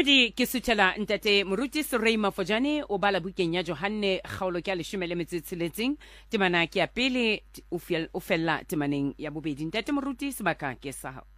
Modi ke sutela ntate moruti Serei Mafojane o bala bukeng ya Johanne kgaolo ke a 16 temana ke ya pele o fella temaneng ya bobedi ntate moruti sebaka ke sa